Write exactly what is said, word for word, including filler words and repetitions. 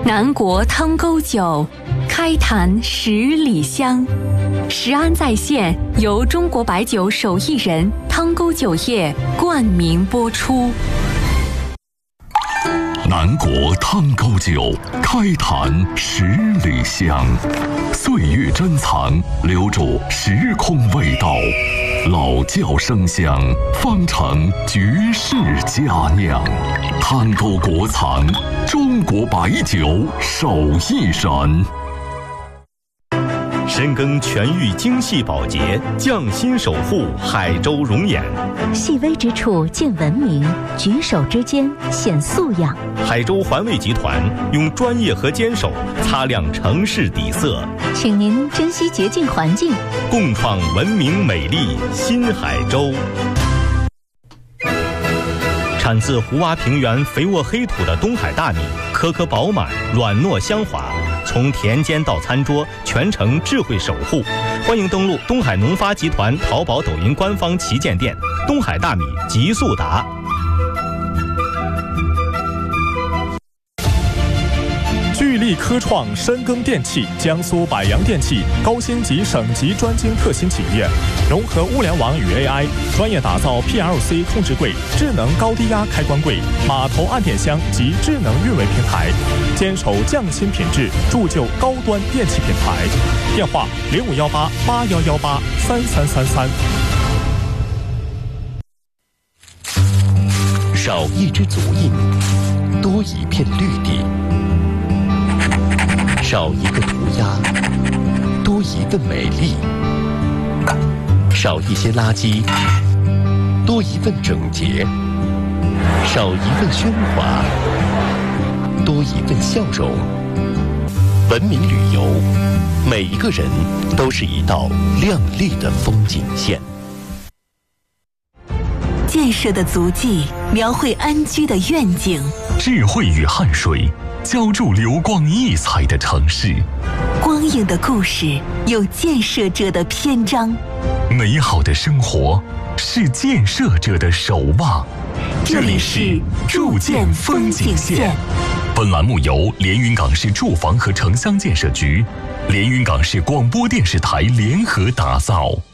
南国汤沟酒，开坛十里香。食安在线由中国白酒手艺人汤沟酒业冠名播出。 南国汤沟酒，开坛十里香。岁月珍藏，留住时空味道。老窖生香，方成绝世佳酿。汤沟国藏，中国白酒手艺人。 深耕全域精细保洁，匠心守护海州容颜。 细微之处见文明，举手之间显素养。 海州环卫集团用专业和坚守擦亮城市底色， 请您珍惜洁净环境， 共创文明美丽新海州。产自湖洼平原肥沃黑土的东海大米，颗颗饱满，软糯香滑。从田间到餐桌，全程智慧守护。欢迎登录东海农发集团淘宝、抖音官方旗舰店“东海大米极速达”。 聚力科创深耕电器，江苏百洋电器高星级省级专精特新企业，融合物联网与 A I， 专业打造 P L C 控制柜、智能高低压开关柜、码头按电箱及智能运维平台，坚守匠心品质，铸就高端电器品牌。电话零五幺八八幺幺八三三三三。 少一只足印，多一片绿地。少一个涂鸦，多一份美丽；少一些垃圾，多一份整洁；少一份喧哗，多一份笑容。文明旅游，每一个人都是一道亮丽的风景线。 建设的足迹，描绘安居的愿景。 智慧与汗水，浇筑流光溢彩的城市。 光影的故事，有建设者的篇章。 美好的生活，是建设者的守望。 这里是筑建风景线。 本栏目由连云港市住房和城乡建设局、连云港市广播电视台联合打造。